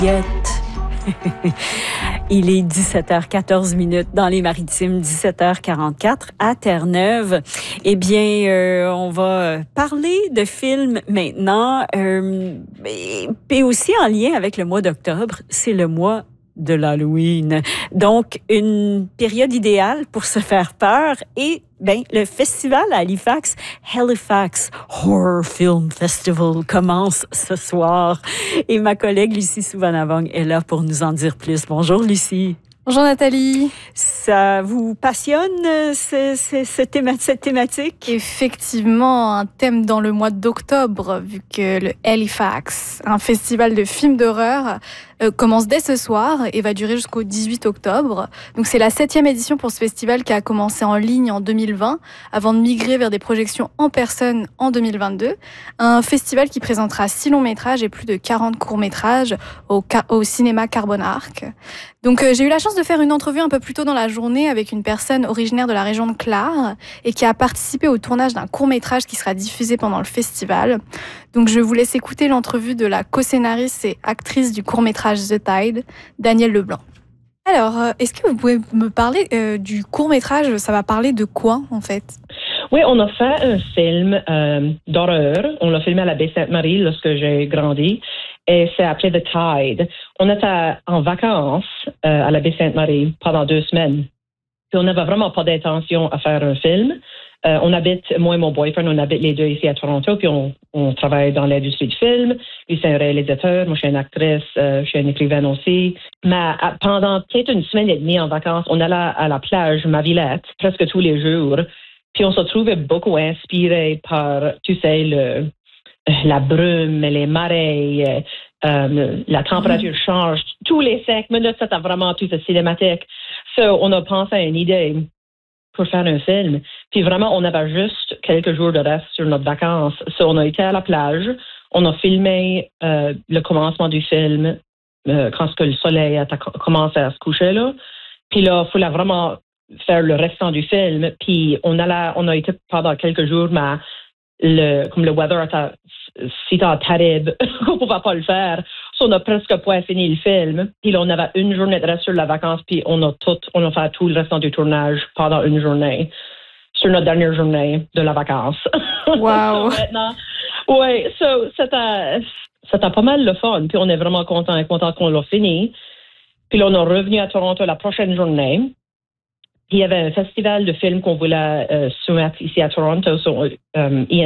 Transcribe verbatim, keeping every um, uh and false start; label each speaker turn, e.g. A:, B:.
A: Il est dix-sept heures quatorze minutes dans les Maritimes, dix-sept heures quarante-quatre à Terre-Neuve. Eh bien, euh, on va parler de films maintenant, euh, et, et aussi en lien avec le mois d'octobre. C'est le mois de l'Halloween. Donc, une période idéale pour se faire peur. Et ben, le festival à Halifax, Halifax Horror Film Festival, commence ce soir. Et ma collègue Lucie Souvanavong est là pour nous en dire plus. Bonjour Lucie.
B: Bonjour Nathalie.
A: Ça vous passionne, ce, ce, ce théma, cette thématique?
B: Effectivement, un thème dans le mois d'octobre, vu que le Halifax, un festival de films d'horreur, euh, commence dès ce soir et va durer jusqu'au dix-huit octobre. Donc c'est la septième édition pour ce festival qui a commencé en ligne en deux mille vingt, avant de migrer vers des projections en personne en deux mille vingt-deux. Un festival qui présentera six longs métrages et plus de quarante courts métrages au, au cinéma Carbon Arc. Donc euh, j'ai eu la chance de faire une entrevue un peu plus tôt dans la journée avec une personne originaire de la région de Clare et qui a participé au tournage d'un court-métrage qui sera diffusé pendant le festival. Donc je vous laisse écouter l'entrevue de la co-scénariste et actrice du court-métrage The Tide, Danielle Leblanc. Alors, euh, est-ce que vous pouvez me parler euh, du court-métrage? Ça va parler de quoi, en fait?
C: Oui, on a fait un film euh, d'horreur. On l'a filmé à la baie Sainte-Marie lorsque j'ai grandi. Et c'est appelé The Tide. On était en vacances euh, à la baie Sainte-Marie pendant deux semaines. Puis on n'avait vraiment pas d'intention à faire un film. Euh, on habite, moi et mon boyfriend, on habite les deux ici à Toronto, puis on, on travaille dans l'industrie du film. Lui, c'est un réalisateur. Moi, je suis une actrice. Euh, je suis une écrivaine aussi. Mais à, pendant peut-être une semaine et demie en vacances, on allait à la plage, ma Villette, presque tous les jours. Puis on se trouvait beaucoup inspiré par, tu sais, le... la brume, les marées, euh, la température mm-hmm. change. Tous les cinq minutes, c'était vraiment tout cinématique. So, on a pensé à une idée pour faire un film. Puis vraiment, on avait juste quelques jours de reste sur notre vacances. So, on a été à la plage. On a filmé euh, le commencement du film euh, quand que le soleil a commencé à se coucher. Là. Puis là, il fallait vraiment faire le restant du film. Puis on, allait, on a été pendant quelques jours, mais le, comme le weather était si terrible qu'on ne pouvait pas le faire. So, on a presque pas fini le film. Puis là, on avait une journée de reste sur la vacance, puis on a tout, on a fait tout le restant du tournage pendant une journée, sur notre dernière journée de la vacance.
B: Wow!
C: So, maintenant, oui, so, c'était, c'était pas mal le fun. Puis on est vraiment content et content qu'on l'a fini. Puis là, on est revenu à Toronto la prochaine journée. Il y avait un festival de films qu'on voulait euh, soumettre ici à Toronto. So, um,